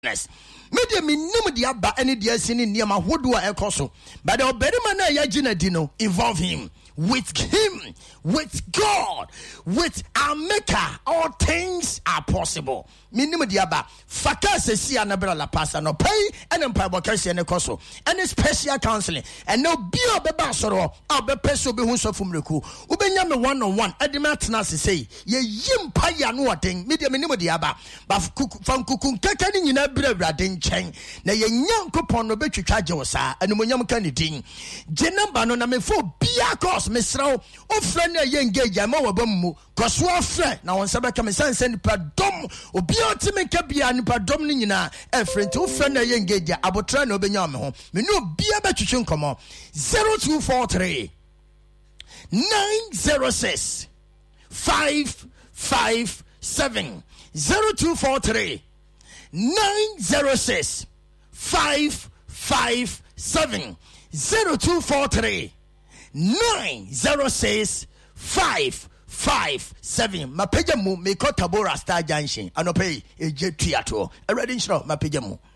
Media minimum the abba any dear sinning near my wood do I so. But the Berimana Yajina Dino involve him. With God, with our maker, all things are possible. Minimum diaba, Fakase si anabella la pasta no pay and empire and a coso, and a special counseling, and no beer bebasoro, or be peso be hunso fumriku, Ubenyam 1-on-1, Edimatnas say, ye yim paya no thing, medium minimum diaba, but from Kukun Kakani in a brevra din chain, na ye young coupon no bet you charge yoursa, and Munyam Canidin, Jenambano Namefo, Biakos, Missro, O friend a young gay Yamo Bomu, Coswa friend, now on Sabaka Messan send Padom, or Biotime Cabia and Padomnina, a friend to friend a young gay Abotrano Benyamo, Menu Bia Batuchun come on 0243 906 557 0243 906 557 0243 906 557. Mapejamu me ko Tabora Star Junction. Anope eje tuato. Already show mapejamu.